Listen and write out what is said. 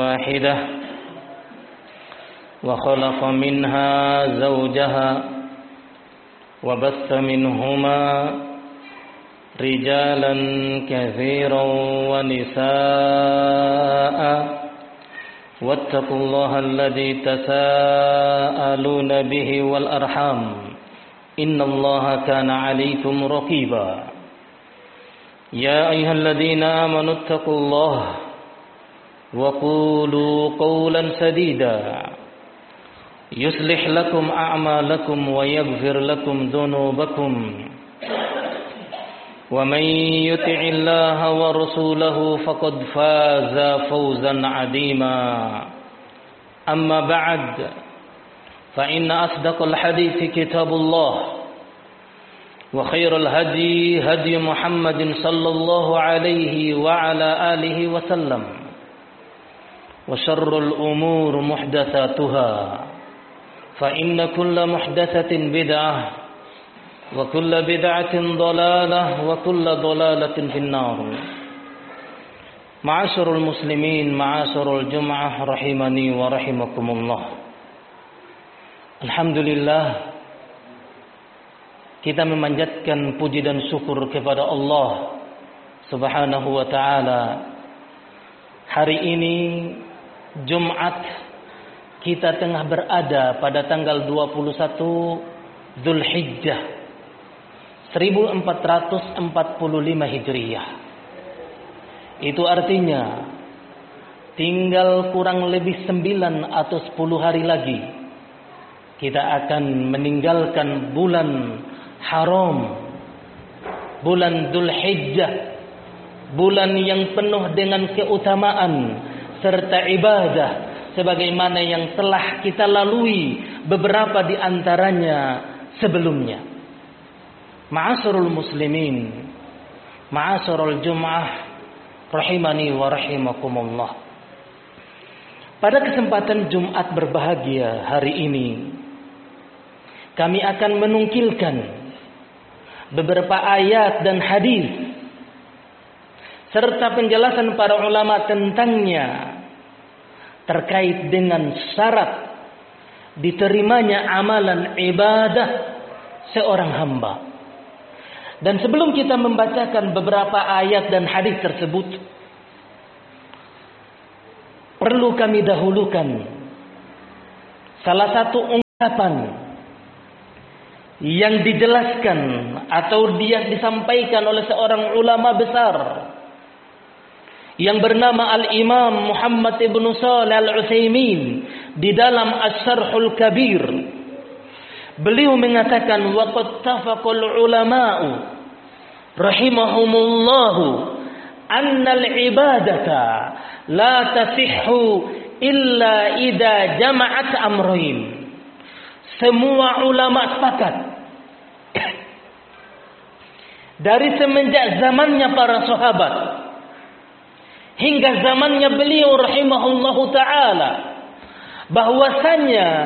واحدة وخلق منها زوجها وبث منهما رجالا كثيرا ونساء واتقوا الله الذي تساءلون به والأرحام إن الله كان عليكم رقيبا يا أيها الذين آمنوا اتقوا الله وقولوا قولا سديدا يصلح لكم أعمالكم ويغفر لكم ذنوبكم ومن يطع الله ورسوله فقد فاز فوزا عظيما أما بعد فإن أصدق الحديث كتاب الله وخير الهدي هدي محمد صلى الله عليه وعلى آله وسلم وشر الأمور محدثاتها فإن كل محدثة بدعة وكل بدعة ضلالة وكل ضلالة في النار. Ma'asyiral muslimin, ma'asyiral jum'ah rahimani wa rahimakumullah. Alhamdulillah, kita memanjatkan puji dan syukur kepada Allah Subhanahu wa taala. Hari ini Jumat, kita tengah berada pada tanggal 21 Dzulhijjah 1445 Hijriyah. Itu artinya tinggal kurang lebih 9 atau 10 hari lagi kita akan meninggalkan bulan haram, bulan Dzulhijjah, bulan yang penuh dengan keutamaan serta ibadah sebagaimana yang telah kita lalui beberapa di antaranya sebelumnya. Ma'asyiral muslimin, ma'asyiral jum'ah rahimani wa rahimakumullah. Pada kesempatan Jumat berbahagia hari ini, kami akan menungkilkan beberapa ayat dan hadis serta penjelasan para ulama tentangnya terkait dengan syarat diterimanya amalan ibadah seorang hamba. Dan sebelum kita membacakan beberapa ayat dan hadis tersebut, perlu kami dahulukan salah satu ungkapan yang dijelaskan atau dia disampaikan oleh seorang ulama besar yang bernama Al-Imam Muhammad ibn Shalih Al-Utsaimin di dalam Asy-Syarhul Kabir. Beliau mengatakan waqad tafaqal ulama'u rahimahumullahu annal ibadata la tasihhu illa idza jama'at amrayn. Semua ulama sepakat dari semenjak zamannya para sahabat hingga zamannya beliau rahimahullahu taala bahwasanya